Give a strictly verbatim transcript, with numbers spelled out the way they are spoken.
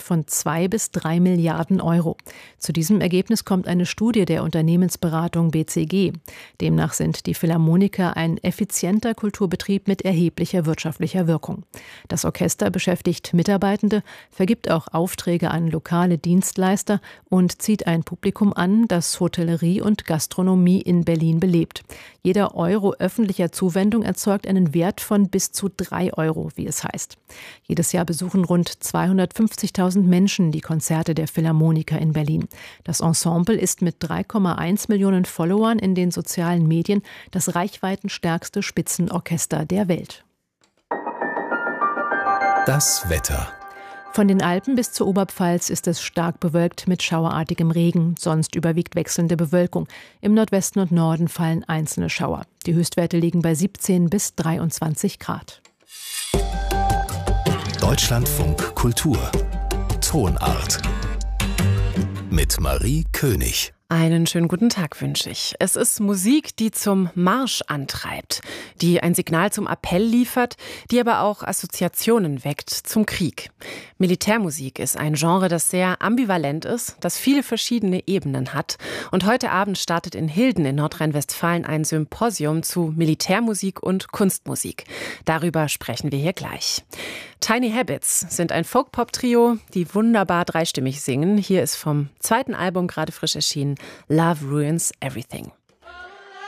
von zwei bis drei Milliarden Euro. Zu diesem Ergebnis kommt eine Studie der Unternehmensberatung B C G. Demnach sind die Philharmoniker ein effizienter Kulturbetrieb mit erheblicher wirtschaftlicher Wirkung. Das Orchester beschäftigt Mitarbeitende, vergibt auch Aufträge an lokale Dienstleister und zieht ein Publikum an, das Hotellerie und Gastronomie in Berlin belebt. Jeder Euro öffentlicher Zuwendung erzeugt einen Wert von bis zu drei Euro, wie es heißt. Jedes Jahr besuchen rund zweihundertfünfzigtausend Menschen die Konzerte der Philharmoniker in Berlin. Das Ensemble ist mit drei Komma eins Millionen Followern in den sozialen Medien das reichweitenstärkste Spitzenorchester der Welt. Das Wetter. Von den Alpen bis zur Oberpfalz ist es stark bewölkt mit schauerartigem Regen. Sonst überwiegt wechselnde Bewölkung. Im Nordwesten und Norden fallen einzelne Schauer. Die Höchstwerte liegen bei siebzehn bis dreiundzwanzig Grad. Deutschlandfunk Kultur. Tonart. Mit Marie König. Einen schönen guten Tag wünsche ich. Es ist Musik, die zum Marsch antreibt, die ein Signal zum Appell liefert, die aber auch Assoziationen weckt zum Krieg. Militärmusik ist ein Genre, das sehr ambivalent ist, das viele verschiedene Ebenen hat. Und heute Abend startet in Hilden in Nordrhein-Westfalen ein Symposium zu Militärmusik und Kunstmusik. Darüber sprechen wir hier gleich. Tiny Habits sind ein Folk-Pop-Trio, die wunderbar dreistimmig singen. Hier ist vom zweiten Album gerade frisch erschienen Love Ruins Everything.